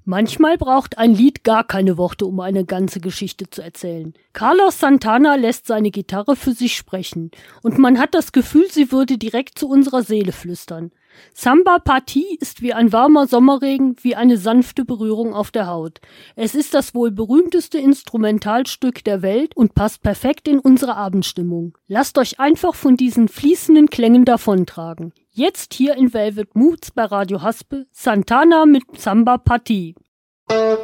Manchmal braucht ein Lied gar keine Worte, um eine ganze Geschichte zu erzählen. Carlos Santana lässt seine Gitarre für sich sprechen und man hat das Gefühl, sie würde direkt zu unserer Seele flüstern. Samba Party ist wie ein warmer Sommerregen, wie eine sanfte Berührung auf der Haut. Es ist das wohl berühmteste Instrumentalstück der Welt und passt perfekt in unsere Abendstimmung. Lasst euch einfach von diesen fließenden Klängen davontragen. Jetzt hier in Velvet Moods bei Radio Haspe, Santana mit Samba Party.